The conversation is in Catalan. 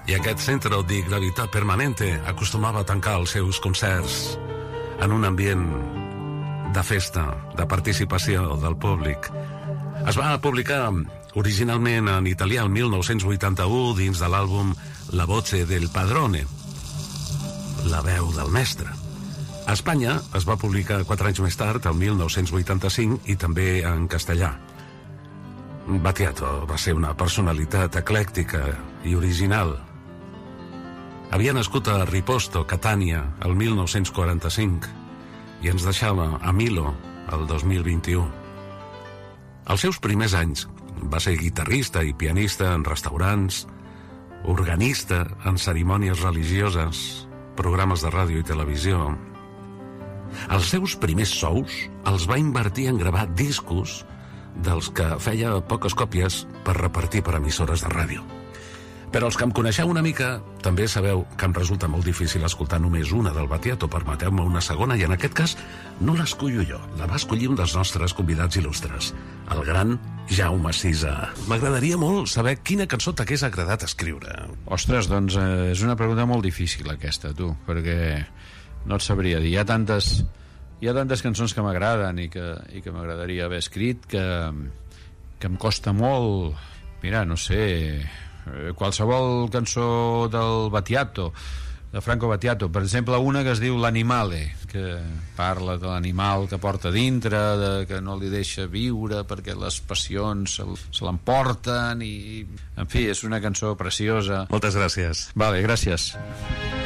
I aquest Centro di Gravità Permanente acostumava a tancar els seus concerts en un ambient de festa, de participació del públic. Es va publicar originalment en italià el 1981 dins de l'àlbum La voce del padrone, la veu del mestre. A Espanya es va publicar 4 anys més tard, el 1985, i també en castellà. Battiato va ser una personalitat eclèctica i original. Havia nascut a Riposto, Catània, el 1945, i ens deixava a Milo el 2021. Els seus primers anys va ser guitarrista i pianista en restaurants, organista en cerimònies religioses, programes de ràdio i televisió. Els seus primers sous els va invertir en gravar discos dels que feia poques còpies per repartir per emissores de ràdio. Però els que em coneixeu una mica també sabeu que em resulta molt difícil escoltar només una del Battiato. Permeteu-me una segona, i en aquest cas no l'escollo jo, la va escollir un dels nostres convidats il·lustres, el gran Jaume Sisa. M'agradaria molt saber quina cançó t'hagués agradat escriure. Ostres, doncs és una pregunta molt difícil aquesta, tu, perquè no et sabria dir. Hi ha tantes cançons que m'agraden i que m'agradaria haver escrit que em costa molt. Mira, no sé, qualsevol cançó del Battiato, de Franco Battiato, per exemple una que es diu L'Animale, que parla de l'animal que porta dintre, que no li deixa viure perquè les passions se l'emporten, i en fi, és una cançó preciosa. Moltes gràcies. Vale, gràcies.